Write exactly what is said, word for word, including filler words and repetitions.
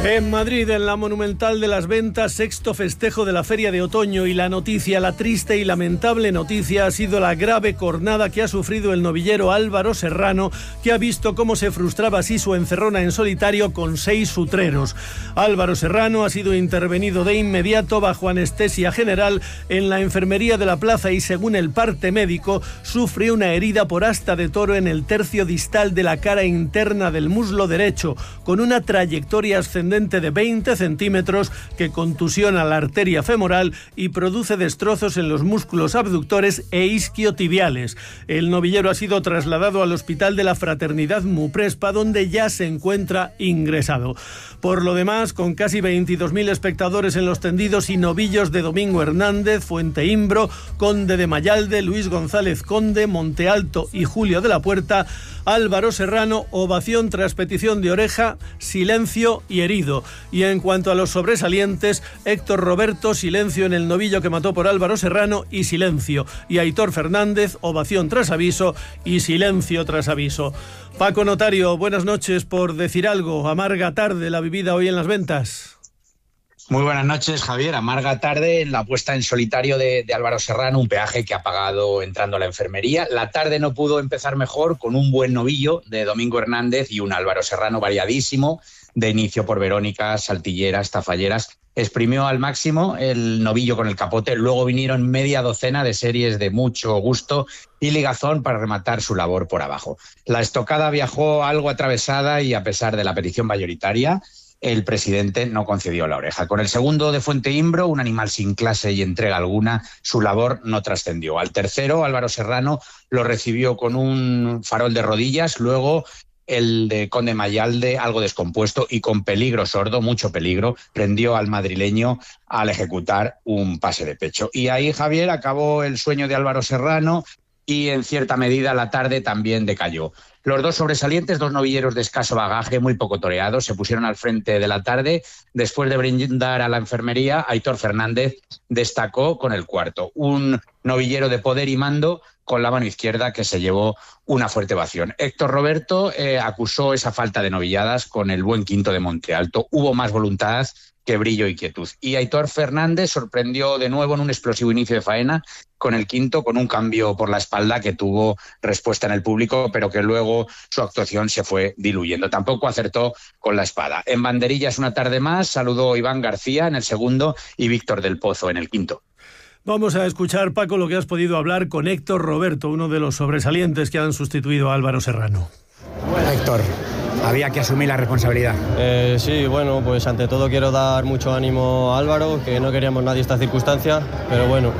En Madrid, en la Monumental de las Ventas, sexto festejo de la Feria de Otoño, y la noticia, la triste y lamentable noticia, ha sido la grave cornada que ha sufrido el novillero Álvaro Serrano, que ha visto cómo se frustraba así su encerrona en solitario con seis sutreros. Álvaro Serrano ha sido intervenido de inmediato bajo anestesia general en la enfermería de la plaza y, según el parte médico, sufre una herida por asta de toro en el tercio distal de la cara interna del muslo derecho, con una trayectoria ascendente de veinte centímetros que contusiona la arteria femoral y produce destrozos en los músculos abductores e isquiotibiales. El novillero ha sido trasladado al Hospital de la Fraternidad Muprespa, donde ya se encuentra ingresado. Por lo demás, con casi veintidós mil espectadores en los tendidos y novillos de Domingo Hernández, Fuente Imbro, Conde de Mayalde, Luis González Conde, Monte Alto y Julio de la Puerta, Álvaro Serrano, ovación tras petición de oreja, silencio y herido. Y en cuanto a los sobresalientes, Héctor Roberto, silencio en el novillo que mató por Álvaro Serrano y silencio. Y Aitor Fernández, ovación tras aviso y silencio tras aviso. Paco Notario, buenas noches. Por decir algo, amarga tarde la vivida hoy en las Ventas. Muy buenas noches, Javier. Amarga tarde en la puesta en solitario de, de Álvaro Serrano, un peaje que ha pagado entrando a la enfermería. La tarde no pudo empezar mejor con un buen novillo de Domingo Hernández y un Álvaro Serrano variadísimo, de inicio por Verónicas, Saltilleras, Tafalleras. Exprimió al máximo el novillo con el capote, luego vinieron media docena de series de mucho gusto y ligazón para rematar su labor por abajo. La estocada viajó algo atravesada y, a pesar de la petición mayoritaria, el presidente no concedió la oreja. Con el segundo de Fuente Imbro, un animal sin clase y entrega alguna, su labor no trascendió. Al tercero, Álvaro Serrano, lo recibió con un farol de rodillas, luego el de Conde Mayalde, algo descompuesto y con peligro sordo, mucho peligro, prendió al madrileño al ejecutar un pase de pecho. Y ahí, Javier, acabó el sueño de Álvaro Serrano y, en cierta medida, la tarde también decayó. Los dos sobresalientes, dos novilleros de escaso bagaje, muy poco toreados, se pusieron al frente de la tarde. Después de brindar a la enfermería, Aitor Fernández destacó con el cuarto. Un novillero de poder y mando con la mano izquierda que se llevó una fuerte ovación. Héctor Roberto eh, acusó esa falta de novilladas con el buen quinto de Monte Alto. Hubo más voluntad que brillo y quietud. Y Aitor Fernández sorprendió de nuevo en un explosivo inicio de faena con el quinto, con un cambio por la espalda que tuvo respuesta en el público, pero que luego su actuación se fue diluyendo. Tampoco acertó con la espada. En banderillas, una tarde más, saludó Iván García en el segundo y Víctor del Pozo en el quinto. Vamos a escuchar, Paco, lo que has podido hablar con Héctor Roberto, uno de los sobresalientes que han sustituido a Álvaro Serrano. Héctor, había que asumir la responsabilidad. Eh, sí, bueno, pues ante todo quiero dar mucho ánimo a Álvaro, que no queríamos nadie esta circunstancia, pero bueno,